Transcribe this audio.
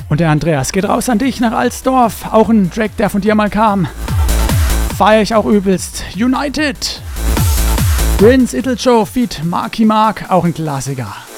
Und der Andreas geht raus an dich nach Alsdorf. Auch ein Track, der von dir mal kam. Feier ich auch übelst. United. Prince Ittlejoe feat. Marky Mark, auch ein Klassiker.